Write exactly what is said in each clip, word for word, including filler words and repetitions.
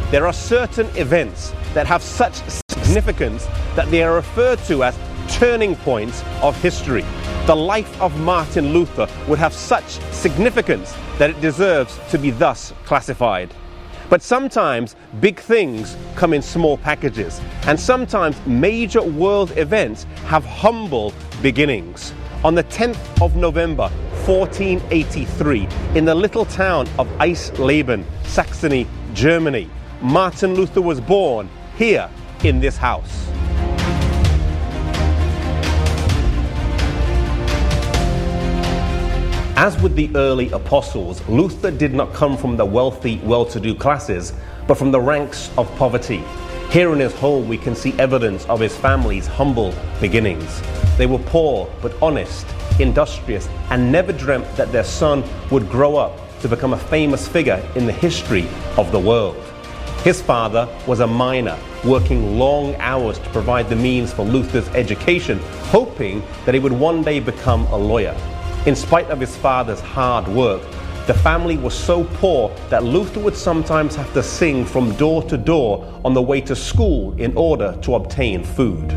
there are certain events that have such significance that they are referred to as turning points of history. The life of Martin Luther would have such significance that it deserves to be thus classified. But sometimes big things come in small packages, and sometimes major world events have humble beginnings. On the tenth of November, fourteen eighty-three, in the little town of Eisleben, Saxony, Germany, Martin Luther was born here in this house. As with the early apostles, Luther did not come from the wealthy, well-to-do classes, but from the ranks of poverty. Here in his home we can see evidence of his family's humble beginnings. They were poor but honest, industrious, and never dreamt that their son would grow up to become a famous figure in the history of the world. His father was a miner, working long hours to provide the means for Luther's education, hoping that he would one day become a lawyer. In spite of his father's hard work, the family was so poor that Luther would sometimes have to sing from door to door on the way to school in order to obtain food.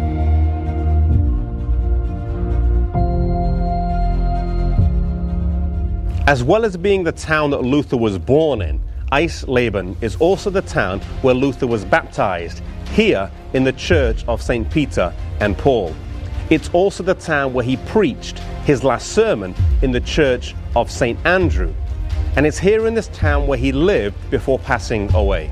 As well as being the town that Luther was born in, Eisleben is also the town where Luther was baptized, here in the church of Saint Peter and Paul. It's also the town where he preached his last sermon in the church of Saint Andrew. And it's here in this town where he lived before passing away.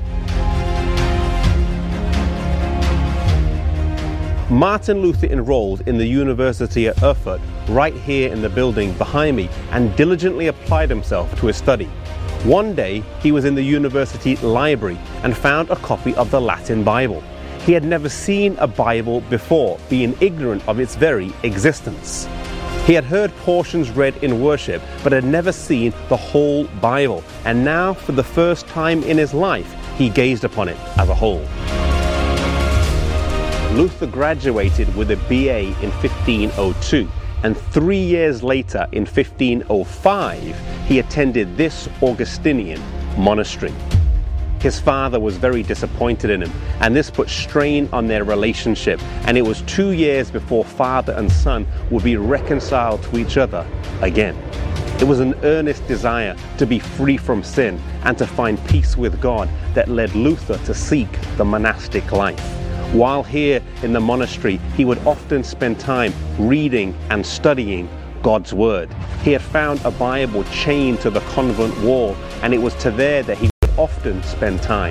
Martin Luther enrolled in the University at Erfurt, right here in the building behind me, and diligently applied himself to his study. One day, he was in the university library and found a copy of the Latin Bible. He had never seen a Bible before, being ignorant of its very existence. He had heard portions read in worship, but had never seen the whole Bible. And now, for the first time in his life, he gazed upon it as a whole. Luther graduated with a B A in fifteen oh two, and three years later, in fifteen oh five, he attended this Augustinian monastery. His father was very disappointed in him, and this put strain on their relationship, and it was two years before father and son would be reconciled to each other again. It was an earnest desire to be free from sin and to find peace with God that led Luther to seek the monastic life. While here in the monastery, he would often spend time reading and studying God's Word. He had found a Bible chained to the convent wall, and it was to there that he often spend time.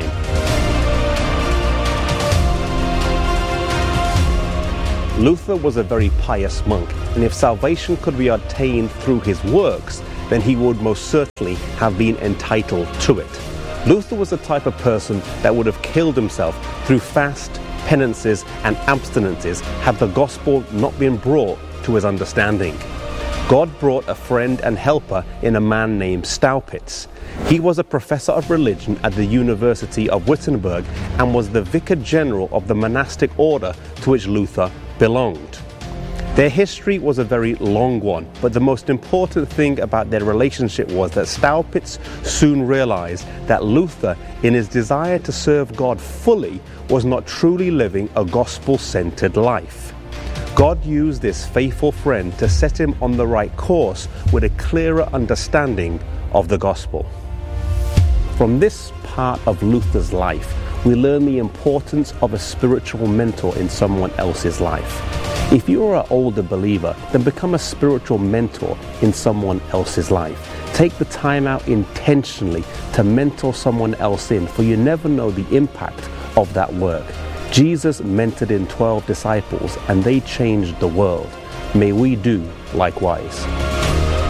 Luther was a very pious monk, and if salvation could be obtained through his works, then he would most certainly have been entitled to it. Luther was the type of person that would have killed himself through fast, penances, and abstinences had the gospel not been brought to his understanding. God brought a friend and helper in a man named Staupitz. He was a professor of religion at the University of Wittenberg and was the vicar general of the monastic order to which Luther belonged. Their history was a very long one, but the most important thing about their relationship was that Staupitz soon realized that Luther, in his desire to serve God fully, was not truly living a gospel-centered life. God used this faithful friend to set him on the right course with a clearer understanding of the gospel. From this part of Luther's life, we learn the importance of a spiritual mentor in someone else's life. If you are an older believer, then become a spiritual mentor in someone else's life. Take the time out intentionally to mentor someone else in, for you never know the impact of that work. Jesus mentored in twelve disciples, and they changed the world. May we do likewise.